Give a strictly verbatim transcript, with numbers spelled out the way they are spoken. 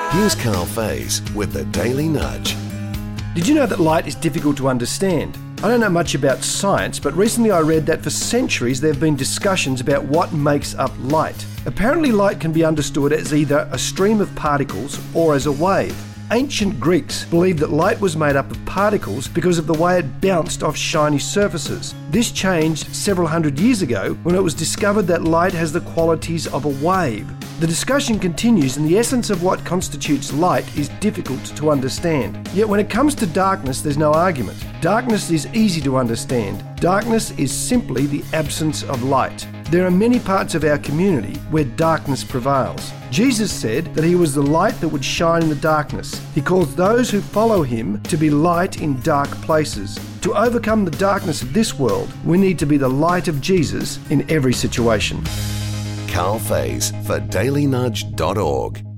Here's Carl Faze with the Daily Nudge. Did you know that light is difficult to understand? I don't know much about science, but recently I read that for centuries there have been discussions about what makes up light. Apparently light can be understood as either a stream of particles or as a wave. Ancient Greeks believed that light was made up of particles because of the way it bounced off shiny surfaces. This changed several hundred years ago when it was discovered that light has the qualities of a wave. The discussion continues, and the essence of what constitutes light is difficult to understand. Yet when it comes to darkness, there's no argument. Darkness is easy to understand. Darkness is simply the absence of light. There are many parts of our community where darkness prevails. Jesus said that he was the light that would shine in the darkness. He calls those who follow him to be light in dark places. To overcome the darkness of this world, we need to be the light of Jesus in every situation. Carl Faze for daily nudge dot org.